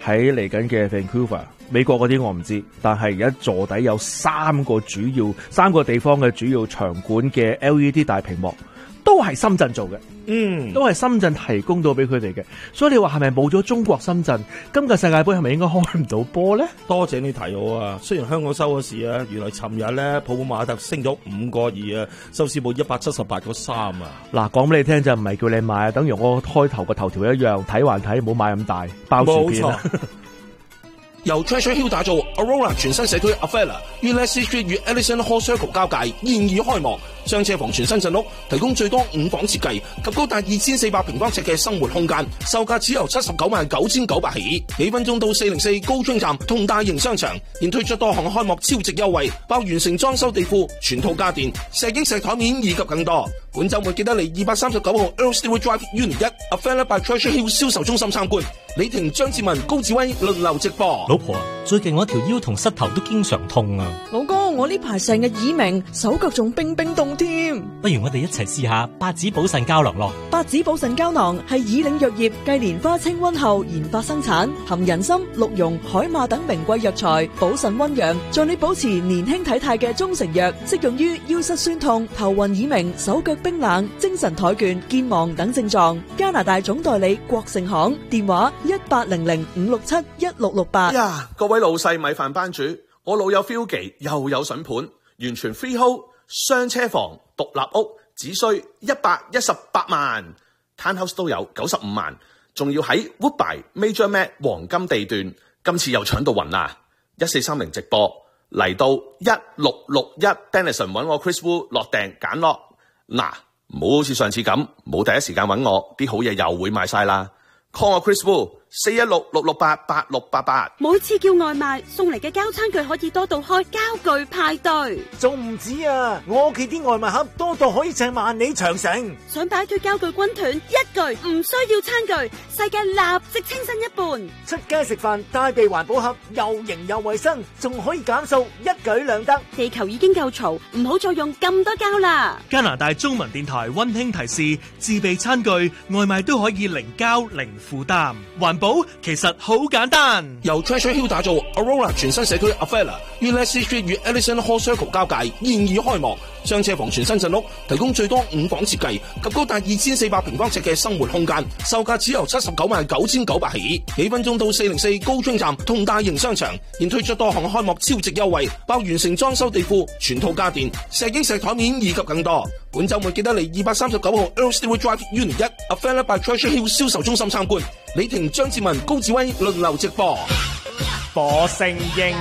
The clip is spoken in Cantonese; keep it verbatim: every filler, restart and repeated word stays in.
喺嚟緊嘅 Vancouver，美國嗰啲我唔知，但係而家座底有三個主要三個地方嘅主要場館嘅 L E D 大屏幕，都係深圳做嘅， 嗯， 都係深圳提供到俾佢哋嘅。所以你話係咪冇咗中國深圳，今屆世界盃係咪應該開唔到波咧？ 多謝你提我啊！雖然香港收咗市啊，原來尋日咧普普馬特升咗五個二啊，收市報一百七十八個三啊！ 嗱，講俾你聽就唔係叫你買啊，等於我開頭個頭條一樣，睇還睇，唔好買咁大包薯片啊！ 由 Treasure Hill 打造 Aurora 全新社區 Avella 於 Leslie Street 與 Ellison Hall Circle 交界，現已開幕。雙車房全新鎮屋，提供最多五房設計及高達二千四百平方尺嘅生活空間，售價只由七十九萬九千九百起。幾分鐘到四零四高津站同大型商場，現推出多項開幕超值優惠，包完成裝修地庫、全套家電、石英石台面以及更多。本週末記得嚟二百三十九號 Earl Stewart Drive Unit 一 Avella by Treasure Hill 銷售中心參觀。李婷、張志文、高志威輪流直播。 老婆，最近我條腰同膝頭都經常痛啊。 老公，我呢排成日耳鳴，手腳仲冰冰凍添。 不如我哋一齊試下八子補腎膠囊咯。 八子補腎膠囊係以嶺藥業繼蓮花清瘟後研發生產，含人參、鹿茸、海馬等名貴藥材，補腎溫陽，助你保持年輕體態嘅中成藥，適用於腰膝痠痛、頭暈耳鳴、手腳冰冷、精神怠倦、健忘等症狀。加拿大總代理國盛行，電話一八零零五六七一六六八。 呀，各位老細米飯班主，我老友 Philgy 又有筍盤，完全 freehold 雙車房獨立屋，只需一百一十八萬 ，townhouse 都有九十五萬，仲要喺 Woodbine Major Met 黃金地段，今次又搶到暈啦！一四三零直播嚟到一六六一 Denison 揾我 Chris Wu 落訂揀落，嗱，唔好好似上次咁冇第一時間揾我，啲好嘢又會賣晒啦。call 我 Chris Wu 四一六六六八八六八八。 每次叫外賣送嚟嘅膠餐具可以多到開膠具派對， 仲唔止啊！我屋企啲外賣盒多到可以掟萬里長城。 想擺脫膠具軍團，一句唔需要餐具，世界立即清新一半。 出街食飯帶備環保盒，又型又衛生，仲可以減數，一舉兩得。 地球已經夠嘈，唔好再用咁多膠啦。 加拿大中文電台溫馨提示：自備餐具外賣都可以零膠零負擔，環保其實好簡單。 由 Treasure Hill 打造 Aurora 全新社區 Avella 於 Leslie Street 與 Ellison Hall Circle 交界，現已開幕。雙車房全新鎮屋，提供最多五房設計及高達二千四百平方尺嘅生活空間，售價只由七十九萬九千九百起。幾分鐘到四零四高津站同大型商場，現推出多項開幕超值優惠，包完成裝修地庫、全套家電、石英石台面以及更多。本週末記得嚟二百三十九號 Earl Stewart Drive Unit 一 Avella by Treasure Hill 銷售中心參觀。李婷、張志文、高志威輪流直播。 火星英